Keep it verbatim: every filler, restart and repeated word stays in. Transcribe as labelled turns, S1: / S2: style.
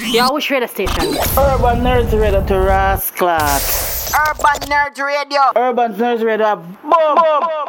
S1: Yeah, which radio station?
S2: Urban Nerds Radio to Rasclat.
S3: Urban Nerds Radio.
S2: Urban Nerds Radio. Boom. Boom.